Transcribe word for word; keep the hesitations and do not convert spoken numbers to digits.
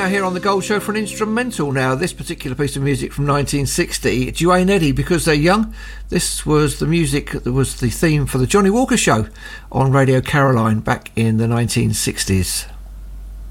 now here on the Gold Show for an instrumental. Now, this particular piece of music from nineteen sixty, Duane Eddy, Because They're Young. This was the music that was the theme for the Johnny Walker Show on Radio Caroline back in the nineteen sixties.